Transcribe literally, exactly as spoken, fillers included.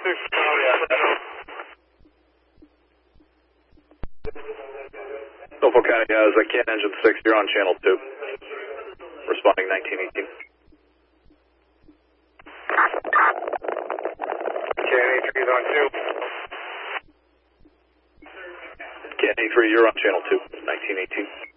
six. Oh, yeah. Norfolk County has a Cat Engine six, you're on channel two. Responding nineteen eighteen. K N A three is on two. Cat A three, you're on channel two, nineteen eighteen.